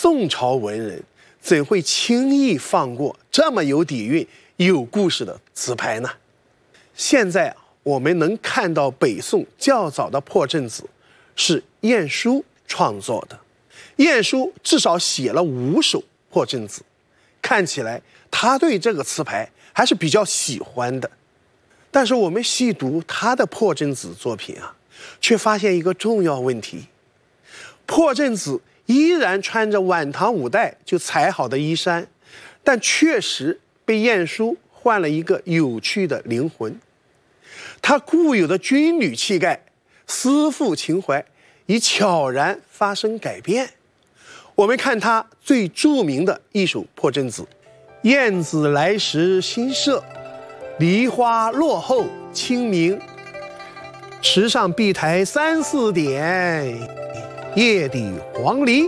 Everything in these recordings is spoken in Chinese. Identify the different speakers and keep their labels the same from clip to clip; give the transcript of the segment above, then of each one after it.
Speaker 1: 宋朝文人怎会轻易放过这么有底蕴、有故事的词牌呢？现在我们能看到北宋较早的破阵子是晏殊创作的，晏殊至少写了5首破阵子，看起来他对这个词牌还是比较喜欢的。但是我们细读他的破阵子作品却发现一个重要问题：破阵子依然穿着晚唐5代就裁好的衣衫，但确实被晏殊换了一个有趣的灵魂。他固有的军旅气概、思妇情怀已悄然发生改变。我们看他最著名的一首破阵子：燕子来时新社，梨花落后清明。池上碧苔3、4点，夜底黄鹂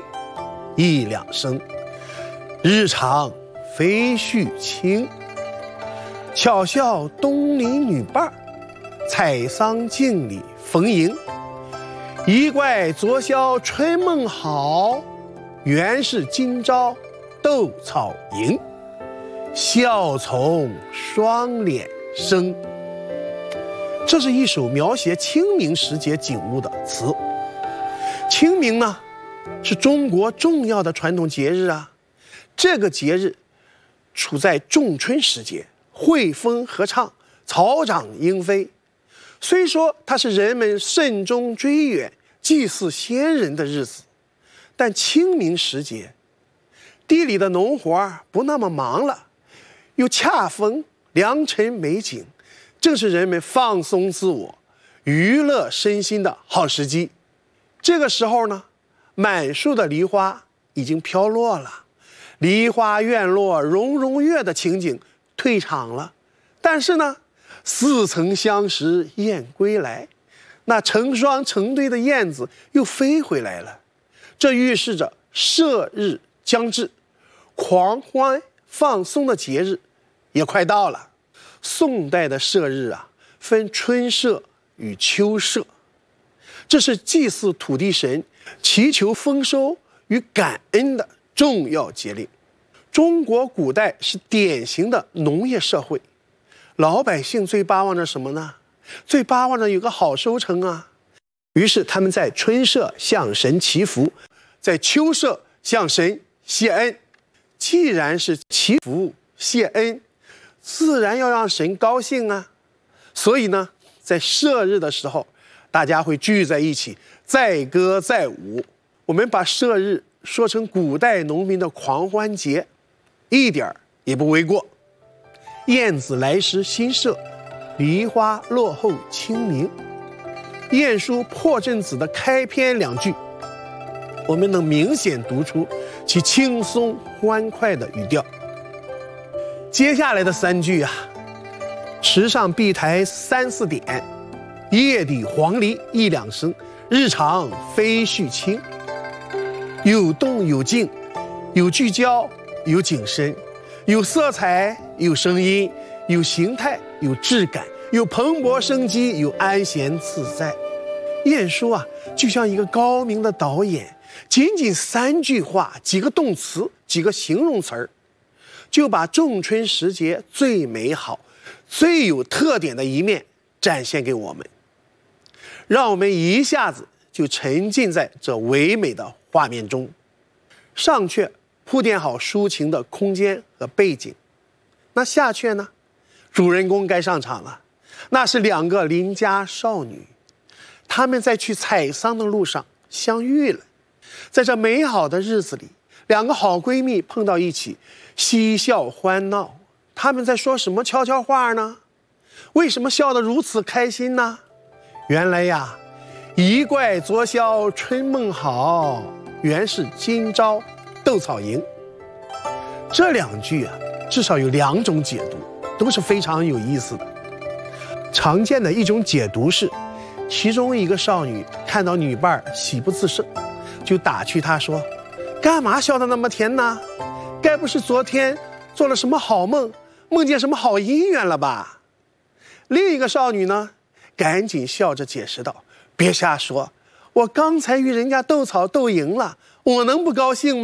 Speaker 1: 1、2声。日长飞絮轻，巧笑东邻女伴，采桑径里逢迎。一怪昨宵春梦好，原是今朝斗草营。笑从双脸生。这是一首描写清明时节景物的词。清明呢，是中国重要的传统节日这个节日处在仲春时节，惠风和畅，草长莺飞。虽说它是人们慎终追远、祭祀先人的日子，但清明时节，地里的农活不那么忙了，又恰逢良辰美景，正是人们放松自我、娱乐身心的好时机。这个时候呢，满树的梨花已经飘落了，梨花院落融融月的情景退场了。但是呢，似曾相识燕归来，那成双成对的燕子又飞回来了。这预示着射日将至，狂欢放松的节日也快到了。宋代的射日分春射与秋射，这是祭祀土地神、祈求丰收与感恩的重要节令。中国古代是典型的农业社会，老百姓最巴望着什么呢？最巴望着有个好收成于是他们在春射向神祈福，在秋射向神谢恩。既然是祈福谢恩，自然要让神高兴所以呢，在射日的时候，大家会聚在一起，载歌载舞。我们把射日说成古代农民的狂欢节，一点也不为过。燕子来时新社，梨花落后清明。晏殊破阵子的开篇2句，我们能明显读出其轻松欢快的语调。接下来的3句池上碧苔3、4点，夜底黄鹂1、2声，日长飞絮轻。有动有静，有聚焦，有景深，有色彩，有声音，有形态，有质感，有蓬勃生机，有安闲自在。晏殊就像一个高明的导演，仅仅3句话、几个动词、几个形容词儿，就把仲春时节最美好、最有特点的一面展现给我们，让我们一下子就沉浸在这唯美的画面中。上阙铺垫好抒情的空间和背景，那下阙呢，主人公该上场了。那是2个邻家少女，她们在去采桑的路上相遇了。在这美好的日子里，2个好闺蜜碰到一起，嬉笑欢闹。她们在说什么悄悄话呢？为什么笑得如此开心呢？原来一怪昨宵春梦好，原是今朝斗草营。这2句至少有2种解读，都是非常有意思的。常见的一种解读是，其中一个少女看到女伴喜不自胜，就打趣她说：“干嘛笑得那么甜呢？该不是昨天做了什么好梦，梦见什么好姻缘了吧？”另一个少女呢，赶紧笑着解释道：“别瞎说，我刚才与人家斗草斗赢了，我能不高兴吗？”